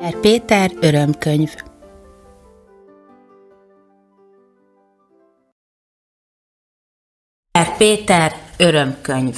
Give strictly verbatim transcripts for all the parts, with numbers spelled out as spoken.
Péter örömkönyv. Péter örömkönyv.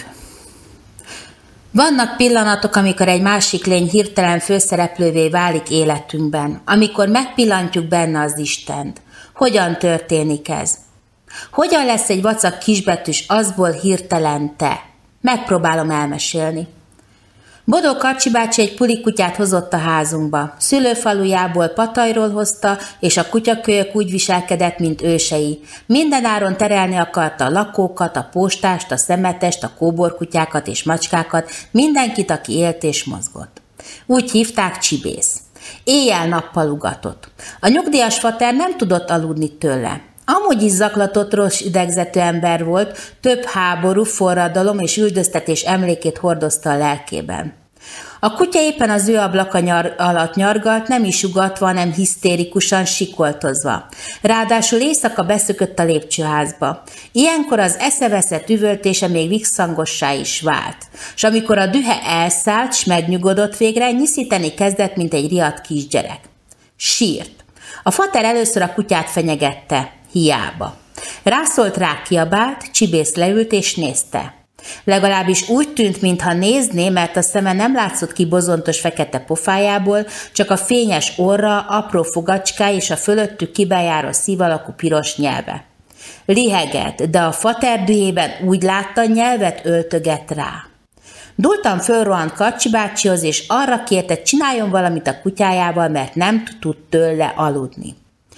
Vannak pillanatok, amikor egy másik lény hirtelen főszereplővé válik életünkben, amikor megpillantjuk benne az Istent. Hogyan történik ez? Hogyan lesz egy vacak kisbetűs azból hirtelen te? Megpróbálom elmesélni. Bodó Karcsi bácsi egy pulikutyát hozott a házunkba. Szülőfalujából Patajról hozta, és a kutyakölyök úgy viselkedett, mint ősei. Mindenáron terelni akarta a lakókat, a postást, a szemetest, a kóborkutyákat és macskákat, mindenkit, aki élt és mozgott. Úgy hívták Csibész. Éjjel-nappal ugatott. A nyugdíjas fater nem tudott aludni tőle. Amúgy is zaklatott, rossz idegzetű ember volt, több háború, forradalom és üldöztetés emlékét hordozta a lelkében. A kutya éppen az ő ablaka nyar- alatt nyargalt, nem is ugatva, hanem hisztérikusan sikoltozva. Ráadásul éjszaka beszökött a lépcsőházba. Ilyenkor az eszeveszett üvöltése még visszhangossá is vált. S amikor a dühe elszállt, s megnyugodott végre, nyiszíteni kezdett, mint egy riadt kisgyerek. Sírt. A fater először a kutyát fenyegette. Hiába. Rászólt, rá kiabált, Csibész leült és nézte. Legalábbis úgy tűnt, mintha nézné, mert a szeme nem látszott ki bozontos fekete pofájából, csak a fényes orra, apró fogacskája és a fölöttük kibejáró szívalakú piros nyelve. Lihegett, de a fater dühében úgy látta, nyelvet öltöget rá. Dúltan fölrohant Karcsi bácsihoz, és arra kérte, csináljon valamit a kutyájával, mert nem tud tőle aludni.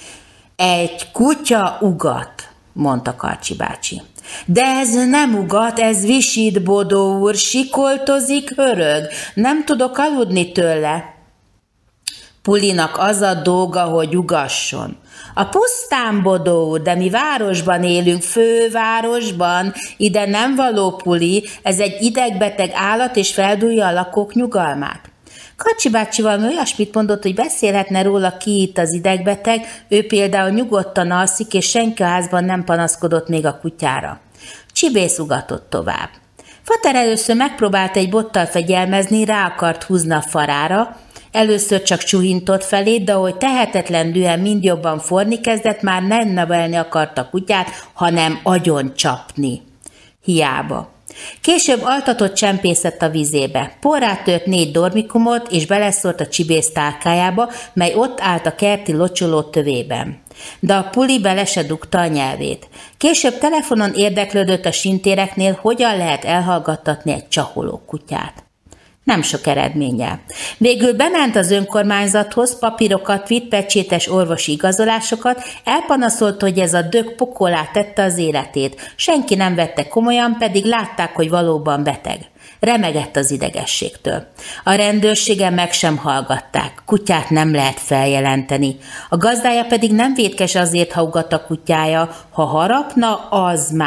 Egy kutya ugat, mondta Karcsi bácsi. De ez nem ugat, ez visít, Bodó úr, sikoltozik, hörög. Nem tudok aludni tőle. Pulinak az a dolga, hogy ugasson. A pusztán, Bodó úr, de mi városban élünk, fővárosban, ide nem való Puli, ez egy idegbeteg állat, és feldúlja a lakók nyugalmát. Karcsi bácsi valami olyasmit mondott, hogy beszélhetne róla, ki itt az idegbeteg, ő például nyugodtan alszik, és senki a házban nem panaszkodott még a kutyára. Csibész ugatott tovább. Fater először megpróbált egy bottal fegyelmezni, rá akart húzni a farára, először csak csuhintott felé, de ahogy tehetetlen dühen mind jobban forni kezdett, már nem nevelni akarta a kutyát, hanem agyon csapni. Hiába. Később altatott csempészett a vizébe. Porrá tört négy dormikumot, és beleszórt a Csibész tálkájába, mely ott állt a kerti locsoló tövében. De a Puli bele se dugta a nyelvét. Később telefonon érdeklődött a sintéreknél, hogyan lehet elhallgattatni egy csaholó kutyát. Nem sok eredménnyel. Végül bement az önkormányzathoz, papírokat vitt, pecsétes orvosi igazolásokat, elpanaszolt, hogy ez a dög pokolá tette az életét. Senki nem vette komolyan, pedig látták, hogy valóban beteg. Remegett az idegességtől. A rendőrségen meg sem hallgatták. Kutyát nem lehet feljelenteni. A gazdája pedig nem vétkes azért, ha ugat a kutyája. Ha harapna, az már